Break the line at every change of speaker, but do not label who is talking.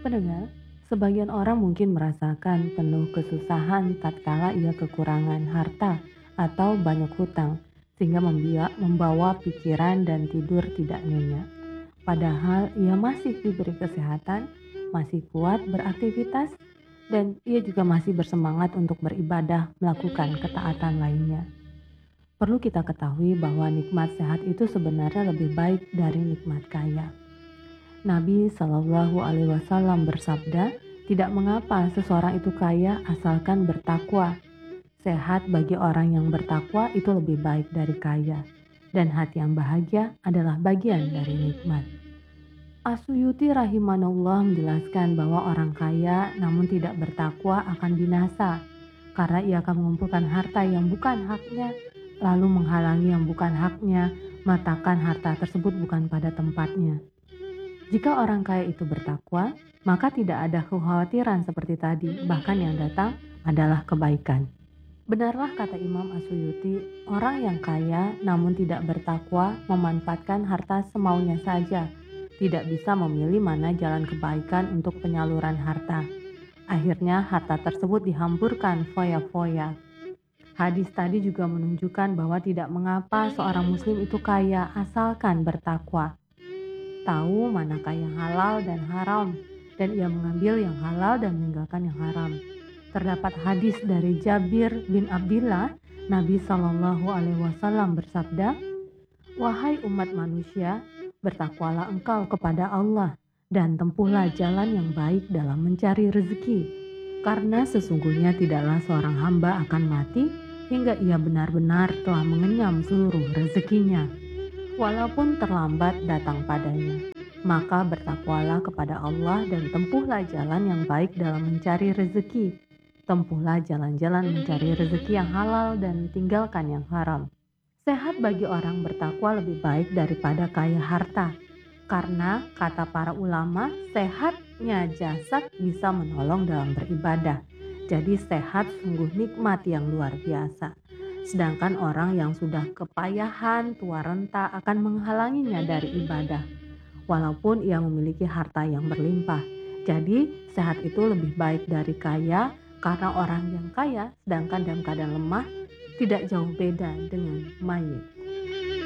Pendengar, sebagian orang mungkin merasakan penuh kesusahan tatkala ia kekurangan harta atau banyak hutang, sehingga membawa pikiran dan tidur tidak nyenyak. Padahal ia masih diberi kesehatan, masih kuat beraktivitas, dan ia juga masih bersemangat untuk beribadah melakukan ketaatan lainnya. Perlu kita ketahui bahwa nikmat sehat itu sebenarnya lebih baik dari nikmat kaya. Nabi Shallallahu Alaihi Wasallam bersabda, tidak mengapa seseorang itu kaya asalkan bertakwa. Sehat bagi orang yang bertakwa itu lebih baik dari kaya, dan hati yang bahagia adalah bagian dari nikmat. As-Suyuti rahimahullah menjelaskan bahwa orang kaya namun tidak bertakwa akan binasa, karena ia akan mengumpulkan harta yang bukan haknya, lalu menghalangi yang bukan haknya, meletakkan harta tersebut bukan pada tempatnya. Jika orang kaya itu bertakwa, maka tidak ada kekhawatiran seperti tadi, bahkan yang datang adalah kebaikan. Benarlah kata Imam As-Suyuti, orang yang kaya namun tidak bertakwa memanfaatkan harta semaunya saja, tidak bisa memilih mana jalan kebaikan untuk penyaluran harta. Akhirnya harta tersebut dihamburkan foya-foya. Hadis tadi juga menunjukkan bahwa tidak mengapa seorang muslim itu kaya asalkan bertakwa. Tahu manakah yang halal dan haram, dan ia mengambil yang halal dan meninggalkan yang haram. Terdapat hadis dari Jabir bin Abdillah, Nabi Shallallahu Alaihi Wasallam bersabda, "Wahai umat manusia, bertakwalah engkau kepada Allah dan tempuhlah jalan yang baik dalam mencari rezeki, karena sesungguhnya tidaklah seorang hamba akan mati hingga ia benar-benar telah mengenyam seluruh rezekinya, walaupun terlambat datang padanya. Maka bertakwalah kepada Allah dan tempuhlah jalan yang baik dalam mencari rezeki. Tempuhlah jalan-jalan mencari rezeki yang halal dan tinggalkan yang haram." Sehat bagi orang bertakwa lebih baik daripada kaya harta. Karena kata para ulama, sehatnya jasad bisa menolong dalam beribadah. Jadi sehat sungguh nikmat yang luar biasa. Sedangkan orang yang sudah kepayahan, tua renta akan menghalanginya dari ibadah, walaupun ia memiliki harta yang berlimpah. Jadi sehat itu lebih baik dari kaya, karena orang yang kaya sedangkan dalam keadaan lemah tidak jauh beda dengan mayit.